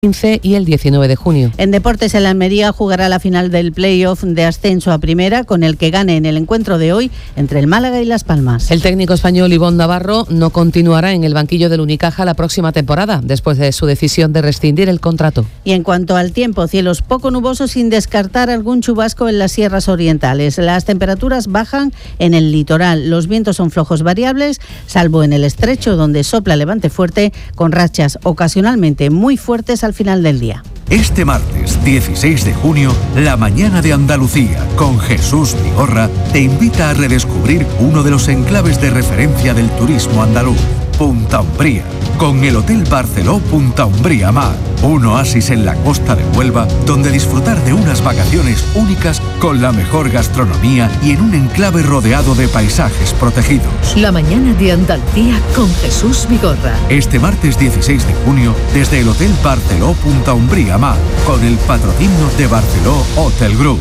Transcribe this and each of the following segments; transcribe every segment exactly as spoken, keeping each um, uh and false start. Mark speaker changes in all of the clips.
Speaker 1: quince y el diecinueve de junio.
Speaker 2: En deportes, el Almería jugará la final del playoff de ascenso a primera con el que gane en el encuentro de hoy entre el Málaga y Las Palmas.
Speaker 1: El técnico español Ivonne Navarro no continuará en el banquillo del Unicaja la próxima temporada, después de su decisión de rescindir el contrato.
Speaker 2: Y en cuanto al tiempo, cielos poco nubosos sin descartar algún chubasco en las sierras orientales. Las temperaturas bajan en el litoral, los vientos son flojos variables, salvo en el estrecho donde sopla levante fuerte con rachas ocasionalmente muy fuertes al final del día.
Speaker 3: Este martes dieciséis de junio, la mañana de Andalucía con Jesús Vigorra te invita a redescubrir uno de los enclaves de referencia del turismo andaluz, Punta Umbría, con el Hotel Barceló Punta Umbría Mar, un oasis en la costa de Huelva donde disfrutar de unas vacaciones únicas con la mejor gastronomía y en un enclave rodeado de paisajes protegidos.
Speaker 4: La mañana de Andalucía con Jesús Vigorra.
Speaker 3: Este martes dieciséis de junio, desde el Hotel Barceló Punta Umbría Mar, con el patrocinio de Barceló Hotel Group.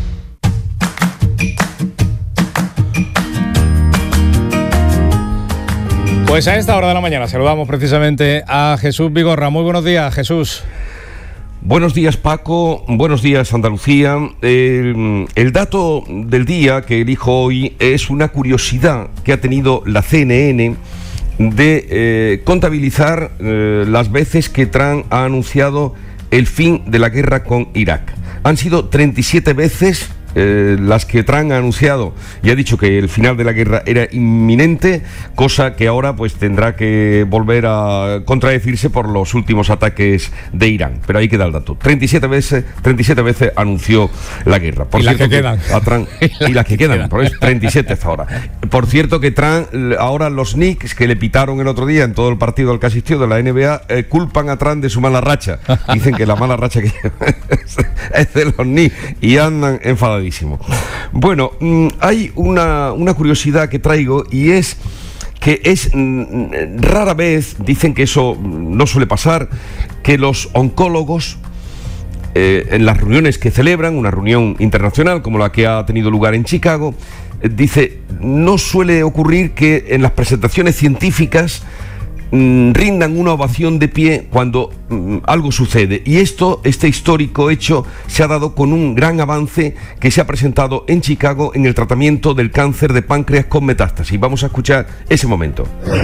Speaker 5: Pues a esta hora de la mañana saludamos precisamente a Jesús Vigorra. Muy buenos días, Jesús.
Speaker 6: Buenos días, Paco. Buenos días, Andalucía. Eh, el dato del día que elijo hoy es una curiosidad que ha tenido la C N N de eh, contabilizar eh, las veces que Trump ha anunciado el fin de la guerra con Irak. Han sido treinta y siete veces Eh, las que Trump ha anunciado y ha dicho que el final de la guerra era inminente, cosa que ahora pues tendrá que volver a contradecirse por los últimos ataques de Irán, pero ahí queda el dato. treinta y siete veces, treinta y siete veces anunció la guerra. Por
Speaker 5: y
Speaker 6: cierto,
Speaker 5: las que quedan.
Speaker 6: A Trump, y las que quedan, por eso treinta y siete hasta ahora. Por cierto que Trump, ahora los Knicks que le pitaron el otro día en todo el partido al que asistió de la N B A, eh, culpan a Trump de su mala racha. Dicen que la mala racha que es de los Knicks y andan enfadados. Bueno, hay una, una curiosidad que traigo y es que es mm, rara vez, dicen que eso no suele pasar, que los oncólogos eh, en las reuniones que celebran, una reunión internacional como la que ha tenido lugar en Chicago, eh, dice, no suele ocurrir que en las presentaciones científicas rindan una ovación de pie cuando mm, algo sucede, y esto, este histórico hecho se ha dado con un gran avance que se ha presentado en Chicago en el tratamiento del cáncer de páncreas con metástasis. Vamos a escuchar ese momento.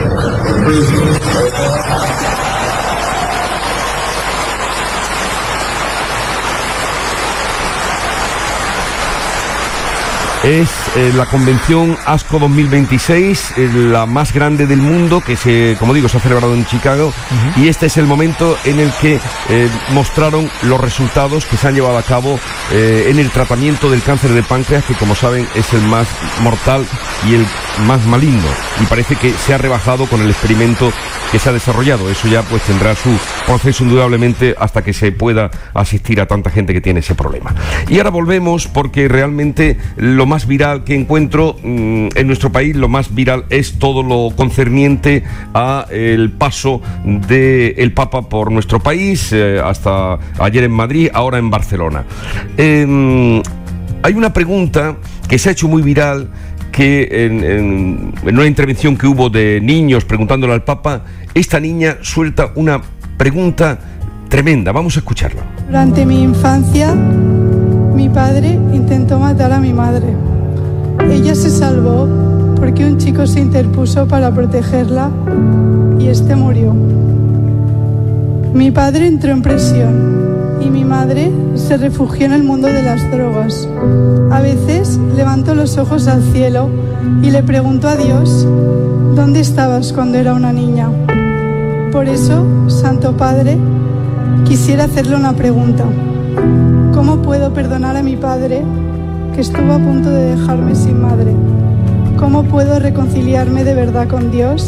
Speaker 6: Es eh, la convención ASCO dos mil veintiséis, eh, la más grande del mundo, que se, como digo, se ha celebrado en Chicago, uh-huh. Y este es el momento en el que eh, mostraron los resultados que se han llevado a cabo eh, en el tratamiento del cáncer de páncreas, que como saben es el más mortal y el más maligno, y parece que se ha rebajado con el experimento que se ha desarrollado. Eso ya pues tendrá su proceso indudablemente hasta que se pueda asistir a tanta gente que tiene ese problema. Y ahora volvemos porque realmente lo más viral que encuentro mmm, en nuestro país, lo más viral es todo lo concerniente a el paso del Papa por nuestro país, eh, hasta ayer en Madrid, ahora en Barcelona. Eh, hay una pregunta que se ha hecho muy viral, que en, en, en una intervención que hubo de niños preguntándole al Papa, esta niña suelta una pregunta tremenda. Vamos a escucharla.
Speaker 7: Durante mi infancia, mi padre intentó matar a mi madre. Ella se salvó porque un chico se interpuso para protegerla y este murió. Mi padre entró en prisión y mi madre se refugió en el mundo de las drogas. A veces levantó los ojos al cielo y le preguntó a Dios, ¿dónde estabas cuando era una niña? Por eso, Santo Padre, quisiera hacerle una pregunta. ¿Cómo puedo perdonar a mi padre que estuvo a punto de dejarme sin madre? ¿Cómo puedo reconciliarme de verdad con Dios?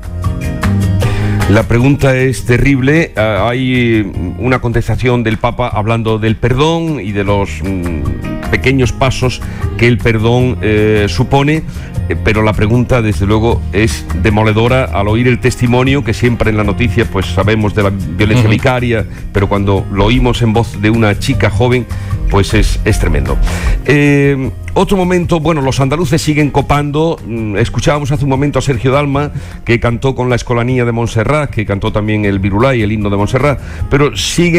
Speaker 6: La pregunta es terrible. Uh, hay una contestación del Papa hablando del perdón y de los mm, pequeños pasos que el perdón eh, supone, eh, pero la pregunta desde luego es demoledora al oír el testimonio, que siempre en la noticia pues sabemos de la violencia uh-huh. vicaria, pero cuando lo oímos en voz de una chica joven pues es, es tremendo. Eh, otro momento, bueno, los andaluces siguen copando. Escuchábamos hace un momento a Sergio Dalma, que cantó con la Escolanía de Montserrat, que cantó también el Virulai, el himno de Montserrat, pero sigue